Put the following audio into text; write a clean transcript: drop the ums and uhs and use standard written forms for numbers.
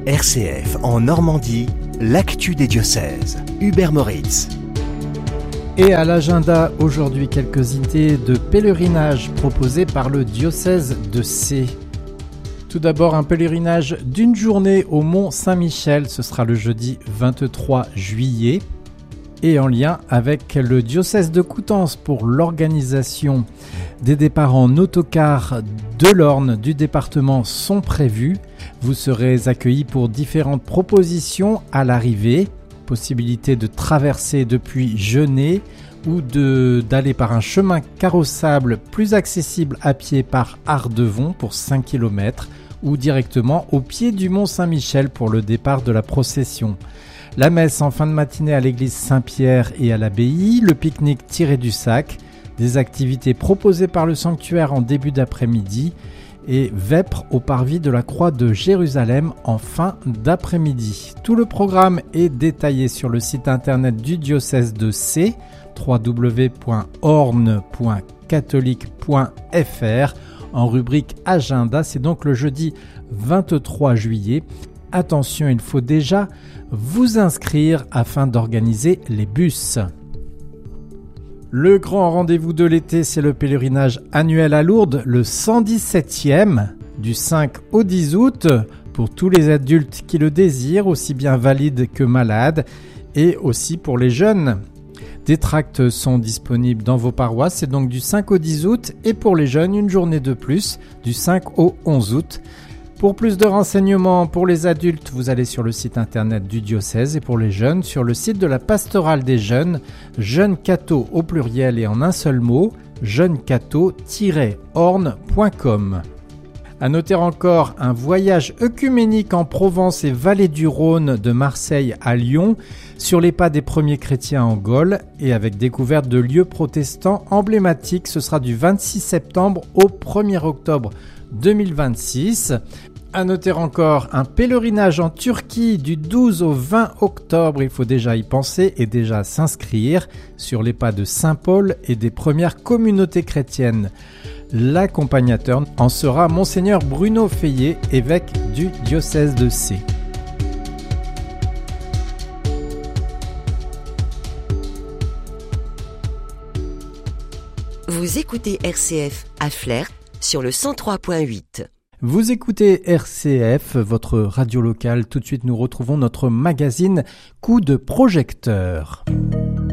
RCF en Normandie, l'actu des diocèses. Hubert Moritz. Et à l'agenda, aujourd'hui, quelques idées de pèlerinage proposées par le diocèse de Sées. Tout d'abord, un pèlerinage d'une journée au Mont Saint-Michel. Ce sera le jeudi 23 juillet. Et en lien avec le diocèse de Coutances pour l'organisation des départs en autocar de l'Orne du département sont prévus. Vous serez accueillis pour différentes propositions à l'arrivée. Possibilité de traverser depuis Genêt ou d'aller par un chemin carrossable plus accessible à pied par Ardevon pour 5 km ou directement au pied du Mont Saint-Michel pour le départ de la procession. La messe en fin de matinée à l'église Saint-Pierre et à l'abbaye, le pique-nique tiré du sac, des activités proposées par le sanctuaire en début d'après-midi et vêpres au parvis de la Croix de Jérusalem en fin d'après-midi. Tout le programme est détaillé sur le site internet du diocèse de Sées, www.orne.catholique.fr, en rubrique Agenda. C'est donc le jeudi 23 juillet. Attention, il faut déjà vous inscrire afin d'organiser les bus. Le grand rendez-vous de l'été, c'est le pèlerinage annuel à Lourdes, le 117e, du 5 au 10 août, pour tous les adultes qui le désirent, aussi bien valides que malades, et aussi pour les jeunes. Des tracts sont disponibles dans vos paroisses, c'est donc du 5 au 10 août, et pour les jeunes, une journée de plus, du 5 au 11 août. Pour plus de renseignements pour les adultes, vous allez sur le site internet du diocèse et pour les jeunes, sur le site de la pastorale des jeunes, Jeunes Catho au pluriel et en un seul mot, jeunecatho-orne.com. À noter encore un voyage œcuménique en Provence et vallée du Rhône de Marseille à Lyon, sur les pas des premiers chrétiens en Gaule et avec découverte de lieux protestants emblématiques. Ce sera du 26 septembre au 1er octobre 2026. À noter encore un pèlerinage en Turquie du 12 au 20 octobre. Il faut déjà y penser et déjà s'inscrire sur les pas de Saint Paul et des premières communautés chrétiennes. L'accompagnateur en sera Monseigneur Bruno Feillet, évêque du diocèse de Sées. Vous écoutez RCF à Flers sur le 103.8. Vous écoutez RCF, votre radio locale. Tout de suite, nous retrouvons notre magazine Coup de projecteur.